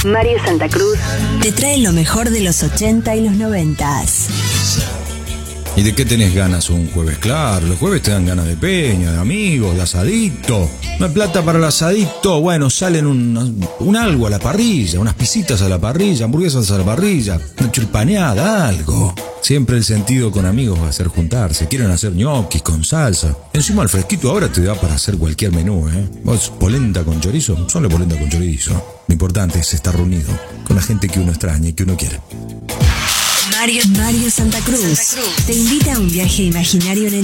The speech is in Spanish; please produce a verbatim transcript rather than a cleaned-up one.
Mario Santa Cruz te trae lo mejor de los ochenta y los noventas. ¿Y de qué tenés ganas un jueves? Claro, los jueves te dan ganas de peña, de amigos, de asadito. No hay plata para el asadito, bueno, salen un, un algo a la parrilla, unas pisitas a la parrilla, hamburguesas a la parrilla, una chulpaneada, algo. Siempre el sentido con amigos va a ser juntarse. Quieren hacer ñoquis con salsa. Encima el fresquito ahora te da para hacer cualquier menú, ¿eh? Vos, polenta con chorizo, solo polenta con chorizo. Lo importante es estar reunido con la gente que uno extraña y que uno quiere. Mario, Mario Santa Cruz, Santa Cruz te invita a un viaje imaginario en el